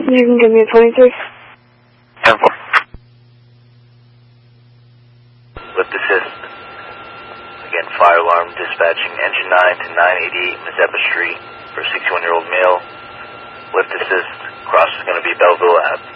You can give me a 23. 10-4. Lift assist. Again, fire alarm dispatching engine 9 to 988 Mazeppa Street for a 61-year-old male. Lift assist. Cross is going to be Belleville Ave.